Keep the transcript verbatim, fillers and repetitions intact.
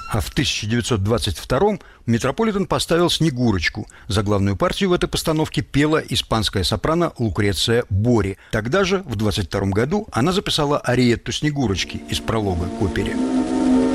А в тысяча девятьсот двадцать втором Метрополитен поставил «Снегурочку». За главную партию в этой постановке пела испанская сопрано Лукреция Бори. Тогда же, в двадцать втором году, она записала ариетту «Снегурочки» из пролога к опере.